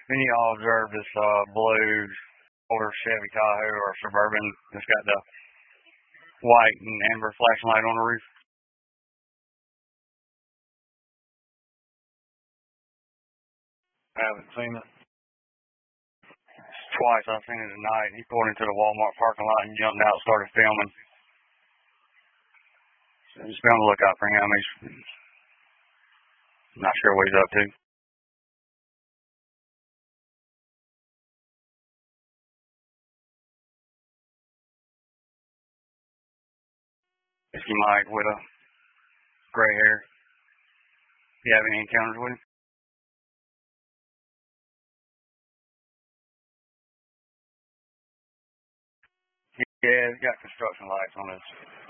Many of y'all observed this blue older Chevy Tahoe or Suburban that's got the white and amber flashing light on the roof? I haven't seen it. Twice I've seen it tonight. He pulled into the Walmart parking lot and jumped out and started filming. So just be on the lookout for him. He's not sure what he's up to. He might with a gray hair. Do you have any encounters with him? Yeah, he's got construction lights on his